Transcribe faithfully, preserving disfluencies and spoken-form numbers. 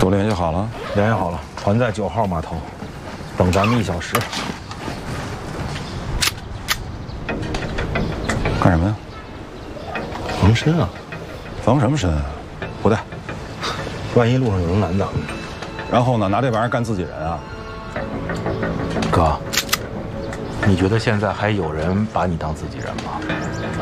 都联系好了？ 联系好了，团在九号码头，等咱们一小时。 干什么呀？ 防身啊！ 防什么身啊？不带。 万一路上有人拦咱们， 然后呢，拿这玩意儿干自己人啊？ 哥，你觉得现在还有人把你当自己人吗？